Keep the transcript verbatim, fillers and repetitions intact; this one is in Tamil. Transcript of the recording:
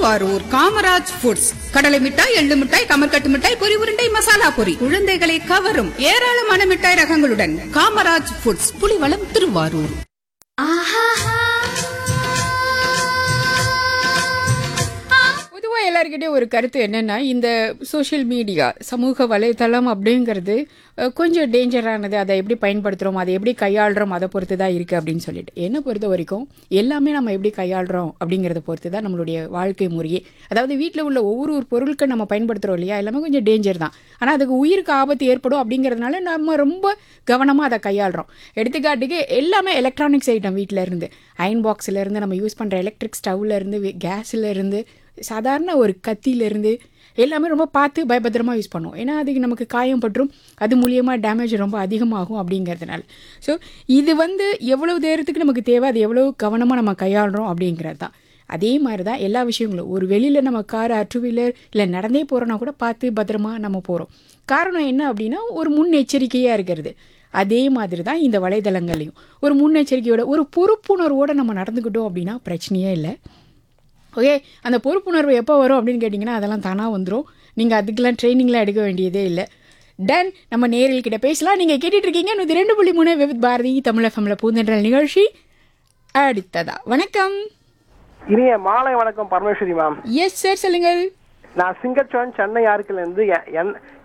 திருவாரூர் காமராஜ் ஃபுட்ஸ். கடலை மிட்டாய், எள்ளு மிட்டாய், கமர்கட்டு மிட்டாய், பொரி உருண்டை, மசாலா பொரி, குழந்தைகளை கவரும் ஏராளமான மிட்டாய் ரகங்களுடன் காமராஜ் ஃபுட்ஸ், புலிவளம், திருவாரூர். பொதுவாக எல்லாருக்கிட்டே ஒரு கருத்து என்னென்னா, இந்த சோஷியல் மீடியா சமூக வலைத்தளம் அப்படிங்கிறது அஹ், கொஞ்சம் டேஞ்சரானது. அதை எப்படி பயன்படுத்துகிறோம், அதை எப்படி கையாளுறோம், அதை பொறுத்து தான் இருக்குது அப்படின்னு சொல்லிட்டு. என்னை பொறுத்த வரைக்கும் எல்லாமே நம்ம எப்படி கையாளுறோம் அப்படிங்கிறத பொறுத்து தான் நம்மளுடைய வாழ்க்கை முறையே. அதாவது வீட்டில் உள்ள ஒவ்வொரு ஒரு பொருட்கள் நம்ம பயன்படுத்துகிறோம் இல்லையா, எல்லாமே கொஞ்சம் டேஞ்சர் தான். ஆனால் அதுக்கு உயிருக்கு ஆபத்து ஏற்படும் அப்படிங்கிறதுனால நம்ம ரொம்ப கவனமாக அதை கையாளுறோம். எடுத்துக்காட்டுக்கு எல்லாமே எலக்ட்ரானிக்ஸ் ஐட்டம், வீட்டில் இருந்து அயன் பாக்ஸ்லேருந்து நம்ம யூஸ் பண்ணுற எலக்ட்ரிக் ஸ்டவ்லேருந்து கேஸ்லேருந்து சாதாரண ஒரு கத்தியிலேருந்து எல்லாமே ரொம்ப பார்த்து பயபத்திரமாக யூஸ் பண்ணுவோம். ஏன்னா அதுக்கு நமக்கு காயம் பற்றும், அது மூலியமாக டேமேஜ் ரொம்ப அதிகமாகும் அப்படிங்கிறதுனால. ஸோ இது வந்து எவ்வளவு நேரத்துக்கு நமக்கு தேவை, அது எவ்வளோ கவனமாக நம்ம கையாளுறோம் அப்படிங்கிறது தான். அதே மாதிரி தான் எல்லா விஷயங்களும். ஒரு வெளியில் நம்ம கார், டூ வீலர் இல்லை நடந்தே போகிறோன்னா கூட பார்த்து பத்திரமா நம்ம போகிறோம். காரணம் என்ன அப்படின்னா, ஒரு முன்னெச்சரிக்கையாக இருக்கிறது. அதே மாதிரி தான் இந்த வலைதளங்களையும் ஒரு முன்னெச்சரிக்கையோட, ஒரு பொறுப்புணர்வோடு நம்ம நடந்துக்கிட்டோம் அப்படின்னா பிரச்சனையே இல்லை. ஓகே, அந்த பொறுப்புணர்வு எப்போ வரும் அப்படின்னு கேட்டிங்கன்னா, அதெல்லாம் தானாக வந்துடும். நீங்கள் அதுக்கெல்லாம் ட்ரைனிங்லாம் எடுக்க வேண்டியதே இல்லை. தென் நம்ம நேயர்கள்கிட்ட பேசலாம். நீங்கள் கேட்டுட்ருக்கீங்க நூற்றி ரெண்டு புள்ளி மூணு விவித் பாரதி தமிழ் எஃப்எம்ல பூந்தென்றல் நிகழ்ச்சி. அடுத்ததா வணக்கம். இனிய மாலை வணக்கம் பரமேஸ்வரி மேம். எஸ் சார், சொல்லுங்கள். நான் சிங்கச்சோன் சென்னை ஆறுக்கிலேருந்து